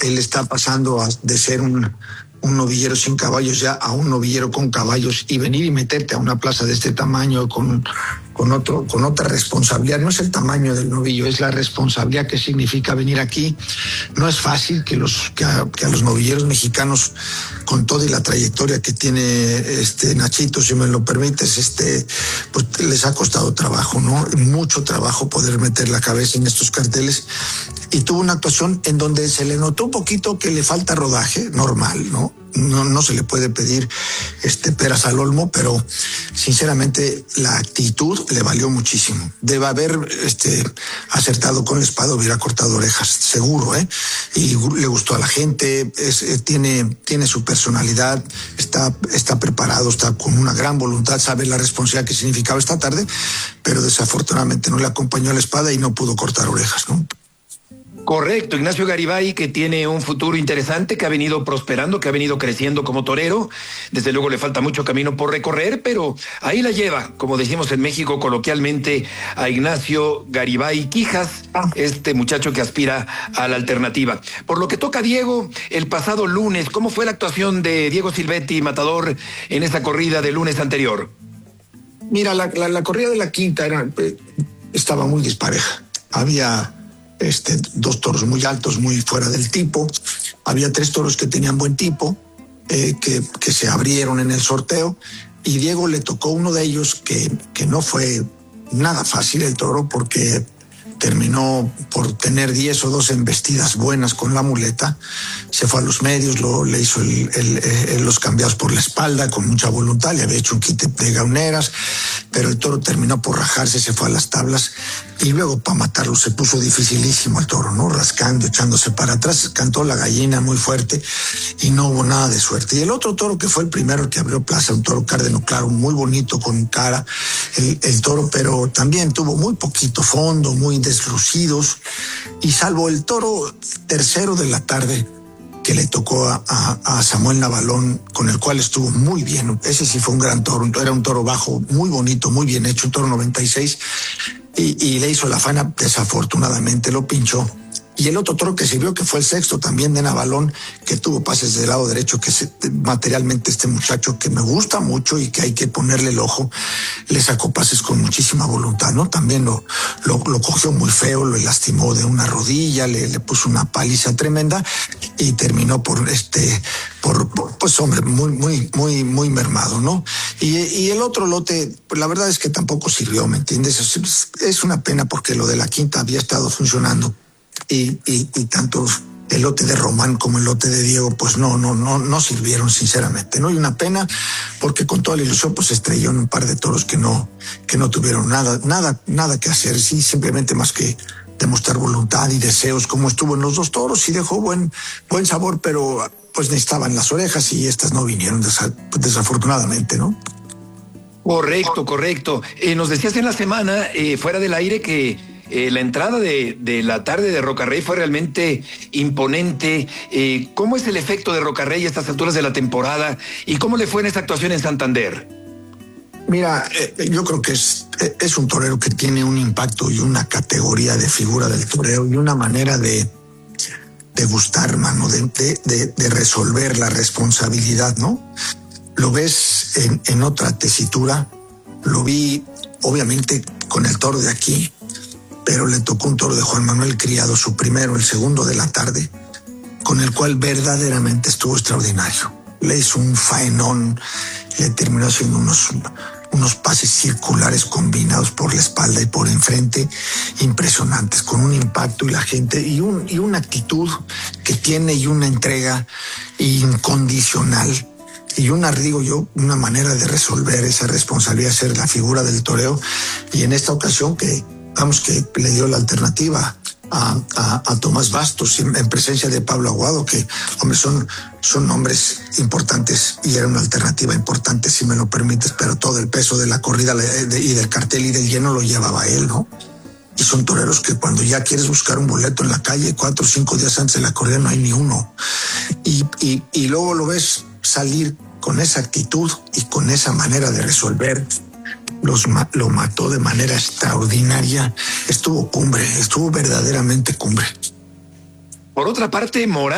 él está pasando de ser un novillero sin caballos ya a un novillero con caballos, y venir y meterte a una plaza de este tamaño con otra responsabilidad. No es el tamaño del novillo, es la responsabilidad que significa venir aquí. No es fácil que a los novilleros mexicanos, con toda y la trayectoria que tiene Nachito, si me lo permites, pues les ha costado trabajo, ¿no? Mucho trabajo poder meter la cabeza en estos carteles. Y tuvo una actuación en donde se le notó un poquito que le falta rodaje, normal, ¿no? No se le puede pedir peras al olmo, pero sinceramente la actitud le valió muchísimo. Debe haber acertado con la espada, hubiera cortado orejas, seguro, ¿eh? Y le gustó a la gente, tiene su personalidad, está preparado, está con una gran voluntad, sabe la responsabilidad que significaba esta tarde, pero desafortunadamente no le acompañó a la espada y no pudo cortar orejas, ¿no? Correcto, Ignacio Garibay, que tiene un futuro interesante, que ha venido prosperando, que ha venido creciendo como torero. Desde luego le falta mucho camino por recorrer, pero ahí la lleva, como decimos en México coloquialmente, a Ignacio Garibay Quijas, este muchacho que aspira a la alternativa. Por lo que toca a Diego, el pasado lunes, ¿cómo fue la actuación de Diego Silvetti, matador, en esa corrida del lunes anterior? Mira, la corrida de la quinta estaba muy dispareja. Había dos toros muy altos, muy fuera del tipo. Había 3 toros que tenían buen tipo, que se abrieron en el sorteo, y Diego le tocó uno de ellos que no fue nada fácil el toro, porque terminó por tener 10 o 12 embestidas buenas con la muleta. Se fue a los medios, le hizo los cambiados por la espalda con mucha voluntad, le había hecho un quite de gauneras, pero el toro terminó por rajarse, se fue a las tablas, y luego para matarlo se puso dificilísimo el toro, ¿no? Rascando, echándose para atrás, cantó la gallina muy fuerte y no hubo nada de suerte. Y el otro toro, que fue el primero que abrió plaza, un toro cárdeno claro, muy bonito, con cara, el toro, pero también tuvo muy poquito fondo, muy deslucidos, y salvo el toro tercero de la tarde, que le tocó a Samuel Navalón, con el cual estuvo muy bien. Ese sí fue un gran toro, era un toro bajo, muy bonito, muy bien hecho, un toro 96, y le hizo la faena, desafortunadamente lo pinchó. Y el otro toro que sirvió, que fue el sexto también de Navalón, que tuvo pases del lado derecho, que materialmente este muchacho que me gusta mucho y que hay que ponerle el ojo, le sacó pases con muchísima voluntad, ¿no? También lo cogió muy feo, lo lastimó de una rodilla, le puso una paliza tremenda, y terminó pues hombre, muy mermado, ¿no? Y el otro lote, pues la verdad es que tampoco sirvió, ¿me entiendes? Es una pena, porque lo de la quinta había estado funcionando. Y tanto el lote de Román como el lote de Diego, pues no sirvieron, sinceramente, ¿no? Y una pena, porque con toda la ilusión, pues estrelló en un par de toros que no tuvieron nada que hacer, sí, simplemente más que demostrar voluntad y deseos, como estuvo en los 2 toros, y dejó buen sabor, pero pues necesitaban las orejas, y estas no vinieron, desafortunadamente, ¿no? Correcto. Nos decías en la semana, fuera del aire, que la entrada de la tarde de Rocarrey fue realmente imponente. ¿Cómo es el efecto de Rocarrey a estas alturas de la temporada? ¿Y cómo le fue en esa actuación en Santander? Mira, yo creo que es un torero que tiene un impacto y una categoría de figura del toreo, y una manera de gustar, mano, de resolver la responsabilidad, ¿no? Lo ves en otra tesitura. Lo vi, obviamente, con el toro de aquí, pero le tocó un toro de Juan Manuel Criado, su primero, el segundo de la tarde, con el cual verdaderamente estuvo extraordinario. Le hizo un faenón, le terminó haciendo unos pases circulares combinados por la espalda y por enfrente, impresionantes, con un impacto, y la gente, y una actitud que tiene, y una entrega incondicional, y una manera de resolver esa responsabilidad, ser la figura del toreo. Y en esta ocasión que le dio la alternativa a Tomás Bastos, en presencia de Pablo Aguado, que, hombre, son nombres importantes, y era una alternativa importante, si me lo permites, pero todo el peso de la corrida y del cartel y del lleno lo llevaba él, ¿no? Y son toreros que cuando ya quieres buscar un boleto en la calle, 4 o 5 días antes de la corrida, no hay ni uno. Y luego lo ves salir con esa actitud y con esa manera de resolver. Lo mató de manera extraordinaria. Estuvo verdaderamente cumbre. Por otra parte, Morán